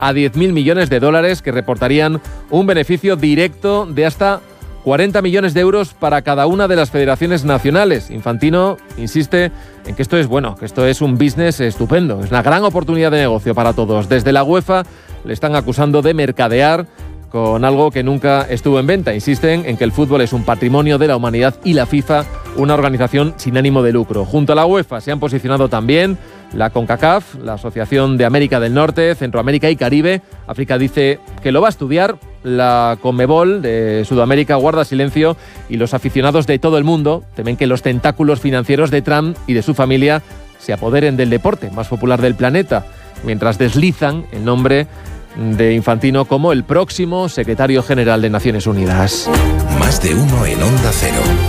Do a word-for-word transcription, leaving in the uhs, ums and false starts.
a diez mil millones de dólares que reportarían un beneficio directo de hasta cuarenta millones de euros para cada una de las federaciones nacionales. Infantino insiste en que esto es bueno, que esto es un business estupendo, es una gran oportunidad de negocio para todos. Desde la UEFA le están acusando de mercadear con algo que nunca estuvo en venta. Insisten en que el fútbol es un patrimonio de la humanidad y la FIFA una organización sin ánimo de lucro. Junto a la UEFA se han posicionado también la CONCACAF, la Asociación de América del Norte, Centroamérica y Caribe. África dice que lo va a estudiar. La CONMEBOL de Sudamérica guarda silencio y los aficionados de todo el mundo temen que los tentáculos financieros de Trump y de su familia se apoderen del deporte más popular del planeta, mientras deslizan el nombre de Infantino como el próximo secretario general de Naciones Unidas. Más de uno en Onda Cero.